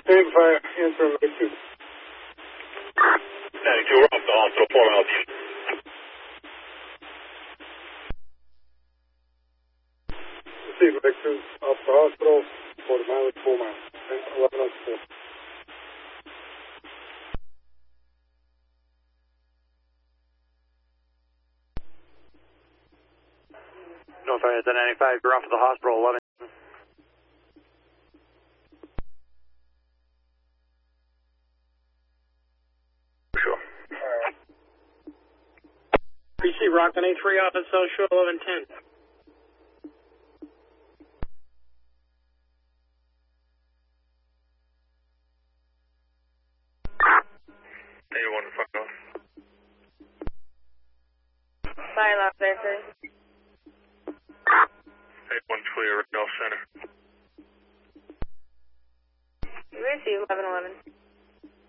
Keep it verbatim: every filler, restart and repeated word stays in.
Stand by, answer two. ninety-two, we're off the hospital, four miles east. Receive Victor, off the hospital, for the mileage, four miles. eleven oh four. North Fire ninety-five, you're off to the hospital, eleven. Sure. Receive Rockland A three, off at South Shore, eleven ten. eighty-one, front off. Fire lock there, sir. eighty-one, clear, North Center. Receive eleven eleven.